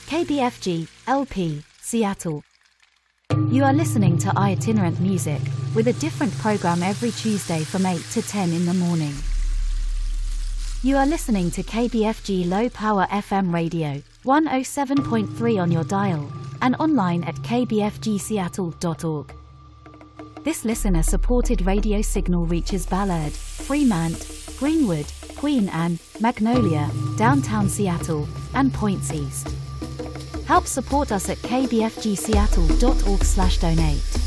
KBFG, LP, Seattle. You are listening to Itinerant Music, with a different program every Tuesday from 8 to 10 in the morning. You are listening to KBFG Low Power FM Radio, 107.3 on your dial, and online at kbfgseattle.org. This listener-supported radio signal reaches Ballard, Fremont, Greenwood, Queen Anne, Magnolia, downtown Seattle, and points east. Help support us at kbfgseattle.org/donate.